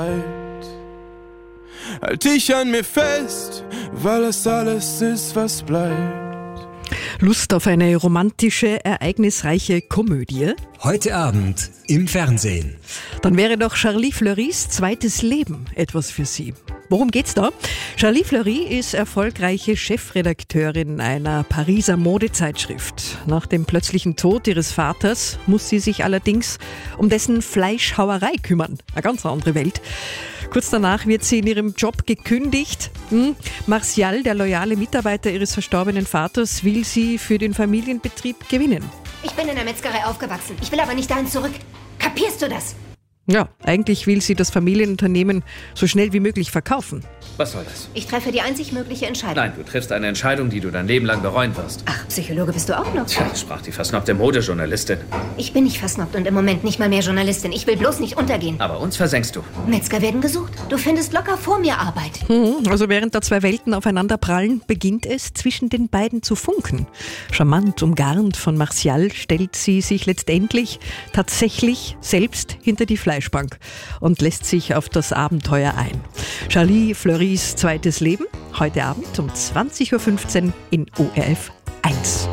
Halt dich an mir fest, weil es alles ist, was bleibt. Lust auf eine romantische, ereignisreiche Komödie? Heute Abend im Fernsehen. Dann wäre doch Charlie Fleurys zweites Leben etwas für Sie. Worum geht's da? Charlie Fleury ist erfolgreiche Chefredakteurin einer Pariser Modezeitschrift. Nach dem plötzlichen Tod ihres Vaters muss sie sich allerdings um dessen Fleischhauerei kümmern. Eine ganz andere Welt. Kurz danach wird sie in ihrem Job gekündigt. Martial, der loyale Mitarbeiter ihres verstorbenen Vaters, will sie für den Familienbetrieb gewinnen. Ich bin in der Metzgerei aufgewachsen. Ich will aber nicht dahin zurück. Kapierst du das? Ja, eigentlich will sie das Familienunternehmen so schnell wie möglich verkaufen. Was soll das? Ich treffe die einzig mögliche Entscheidung. Nein, du triffst eine Entscheidung, die du dein Leben lang bereuen wirst. Ach, Psychologe bist du auch noch? Tja, sprach die versnobte Modejournalistin. Ich bin nicht versnobbt und im Moment nicht mal mehr Journalistin. Ich will bloß nicht untergehen. Aber uns versenkst du. Metzger werden gesucht. Du findest locker vor mir Arbeit. Also während da zwei Welten aufeinander prallen, beginnt es zwischen den beiden zu funken. Charmant umgarnt von Martial stellt sie sich letztendlich tatsächlich selbst hinter die Fleischbank und lässt sich auf das Abenteuer ein. Charlie Fleurys zweites Leben, heute Abend um 20.15 Uhr in ORF 1.